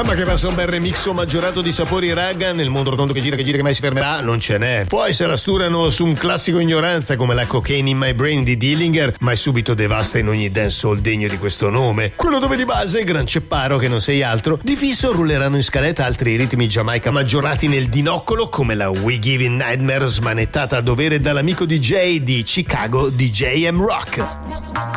Ma che passa un bel remixo maggiorato di sapori raga nel mondo rotondo che gira che mai si fermerà, non ce n'è. Poi se la sturano su un classico ignoranza come la Cocaine in My Brain di Dillinger, ma è subito devasta in ogni dancehall degno di questo nome. Quello dove di base, gran cepparo che non sei altro, di fisso rulleranno in scaletta altri ritmi Giamaica maggiorati nel dinoccolo come la We Giving Nightmare smanettata a dovere dall'amico DJ di Chicago DJ M Rock.